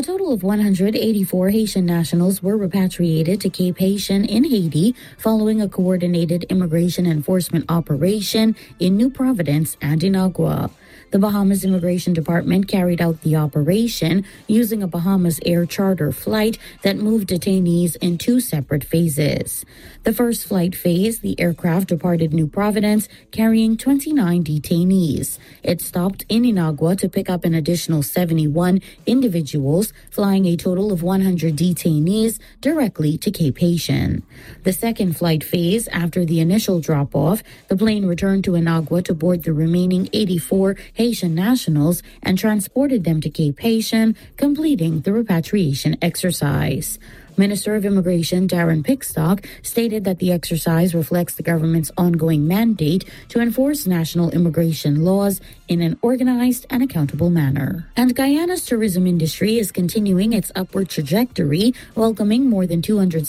A total of 184 Haitian nationals were repatriated to Cape Haitian in Haiti following a coordinated immigration enforcement operation in New Providence and Inagua. The Bahamas Immigration Department carried out the operation using a Bahamas Air charter flight that moved detainees in two separate phases. The first flight phase, the aircraft departed New Providence carrying 29 detainees. It stopped in Inagua to pick up an additional 71 individuals, flying a total of 100 detainees directly to Cape Haitian. The second flight phase, after the initial drop-off, the plane returned to Inagua to board the remaining 84 Haitian nationals and transported them to Cape Haitian, completing the repatriation exercise. Minister of Immigration Darren Pickstock stated that the exercise reflects the government's ongoing mandate to enforce national immigration laws in an organized and accountable manner. And Guyana's tourism industry is continuing its upward trajectory, welcoming more than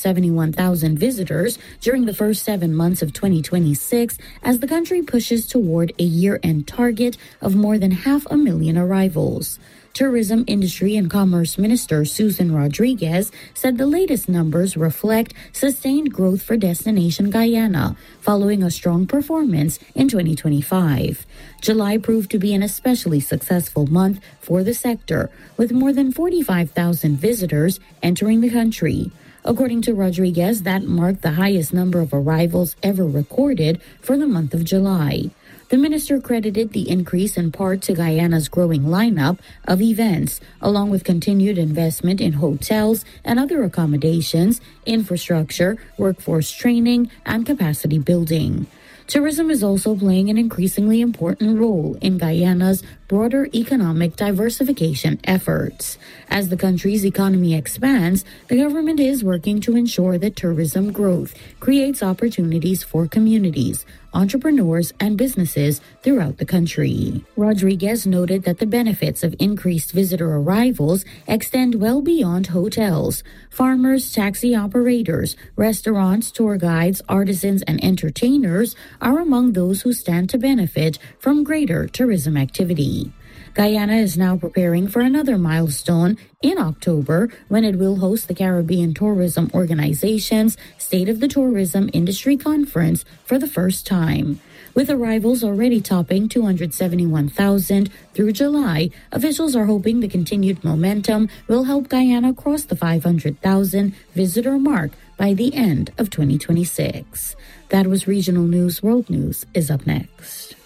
271,000 visitors during the first 7 months of 2026 as the country pushes toward a year-end target of more than 500,000 arrivals. Tourism Industry and Commerce Minister Susan Rodriguez said the latest numbers reflect sustained growth for destination Guyana, following a strong performance in 2025. July proved to be an especially successful month for the sector, with more than 45,000 visitors entering the country. According to Rodriguez, that marked the highest number of arrivals ever recorded for the month of July. The minister credited the increase in part to Guyana's growing lineup of events, along with continued investment in hotels and other accommodations, infrastructure, workforce training, and capacity building. Tourism is also playing an increasingly important role in Guyana's broader economic diversification efforts. As the country's economy expands, the government is working to ensure that tourism growth creates opportunities for communities, entrepreneurs, and businesses throughout the country. Rodriguez noted that the benefits of increased visitor arrivals extend well beyond hotels. Farmers, taxi operators, restaurants, tour guides, artisans, and entertainers are among those who stand to benefit from greater tourism activity. Guyana is now preparing for another milestone in October when it will host the Caribbean Tourism Organization's State of the Tourism Industry Conference for the first time. With arrivals already topping 271,000 through July, officials are hoping the continued momentum will help Guyana cross the 500,000 visitor mark by the end of 2026. That was Regional News. World News is up next.